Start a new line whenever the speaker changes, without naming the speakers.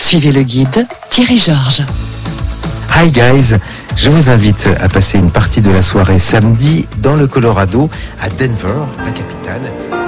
Suivez le guide Thierry Georges.
Hi guys, je vous invite à passer une partie de la soirée samedi dans le Colorado, à Denver, la capitale.